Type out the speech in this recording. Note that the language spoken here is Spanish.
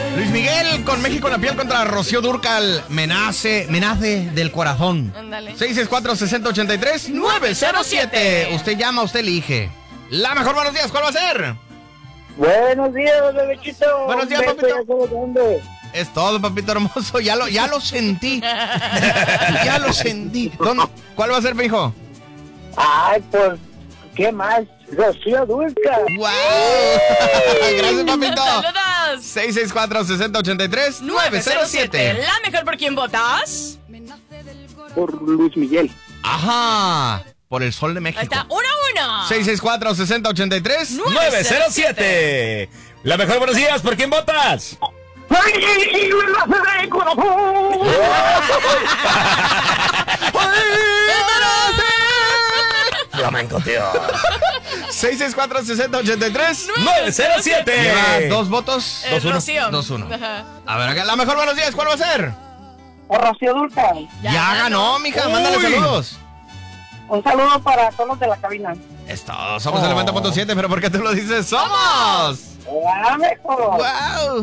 Luis Miguel con México en la piel contra Rocío Dúrcal. Me nace del corazón. Ándale. 664-6083-907. Usted llama, usted elige. La mejor, buenos días, ¿cuál va a ser? Buenos días, bebechito. Buenos días, Beto, papito. ya sabes dónde. Es todo, papito hermoso. Ya lo sentí. Ya lo sentí. ¿Cuál va a ser, mijo? Ay, pues, ¿qué más? Rocío Dúrcal. ¡Wow! Gracias, papito. Saludos. 664-6083-907. La mejor, ¿por quién votas? Por Luis Miguel. Ajá. Por el sol de México. Ahí está, 1-1. 664-6083-907. La mejor, buenos días, ¿por quién votas? ¡Ay, de corazón! Flamenco, tío. 664-6083-907. Lleva 2 votos. 2-1. Rocío. 2-1. Ajá. A ver, acá, la mejor, buenos días, ¿cuál va a ser? Por Rocío Dúrcal. Ya ganó, mija, mándale Uy. saludos. Un saludo para todos los de la cabina. Esto, somos el 90.7, pero ¿por qué tú lo dices? ¡Somos! ¡La mejor! ¡Wow!